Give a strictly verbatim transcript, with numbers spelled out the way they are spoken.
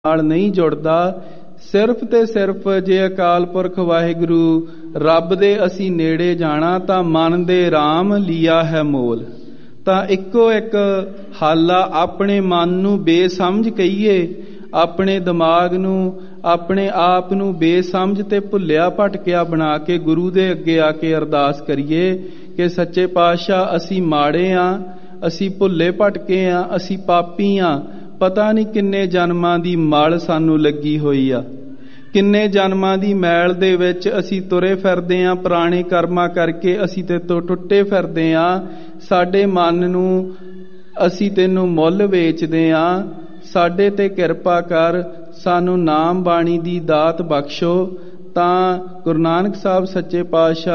ਨਾਲ ਨਹੀਂ ਜੁੜਦਾ। ਸਿਰਫ ਤੇ ਸਿਰਫ ਜੇ ਅਕਾਲ ਪੁਰਖ ਵਾਹਿਗੁਰੂ ਰੱਬ ਦੇ ਅਸੀਂ ਨੇੜੇ ਜਾਣਾ ਤਾਂ ਮਨ ਦੇ ਰਾਮ ਲਿਆ ਹੈ ਮੋਲ। ਤਾਂ ਇੱਕੋ ਇੱਕ ਹਾਲਾ ਆਪਣੇ ਮਨ ਨੂੰ ਬੇਸਮਝ ਕਹੀਏ, ਆਪਣੇ ਦਿਮਾਗ ਨੂੰ, ਆਪਣੇ ਆਪ ਨੂੰ ਬੇਸਮਝ ਤੇ ਭੁੱਲਿਆ ਭਟਕਿਆ ਬਣਾ ਕੇ ਗੁਰੂ ਦੇ ਅੱਗੇ ਆ ਕੇ ਅਰਦਾਸ ਕਰੀਏ ਕਿ ਸੱਚੇ ਪਾਤਸ਼ਾਹ ਅਸੀਂ ਮਾੜੇ ਆਂ, ਅਸੀਂ ਭੁੱਲੇ ਭਟਕੇ ਆਂ, ਅਸੀਂ ਪਾਪੀ ਆਂ। ਪਤਾ ਨਹੀਂ ਕਿੰਨੇ ਜਨਮਾਂ ਦੀ ਮਲ ਸਾਨੂੰ ਲੱਗੀ ਹੋਈ ਆ, ਕਿੰਨੇ ਜਨਮਾਂ ਦੀ ਮੈਲ ਦੇ ਵਿੱਚ ਅਸੀਂ ਤੁਰੇ ਫਿਰਦੇ ਆਂ, ਪੁਰਾਣੇ ਕਰਮਾਂ ਕਰਕੇ ਅਸੀਂ ਤੇ ਤੋਂ ਟੁੱਟੇ ਫਿਰਦੇ ਆਂ। ਸਾਡੇ ਮਨ ਨੂੰ ਅਸੀਂ ਤੈਨੂੰ ਮੁੱਲ ਵੇਚਦੇ ਆਂ, ਸਾਡੇ ਤੇ ਕਿਰਪਾ ਕਰ, ਸਾਨੂੰ ਨਾਮ ਬਾਣੀ ਦੀ ਦਾਤ ਬਖਸ਼ੋ। ਤਾਂ ਗੁਰੂ ਨਾਨਕ ਸਾਹਿਬ ਸੱਚੇ ਪਾਤਸ਼ਾਹ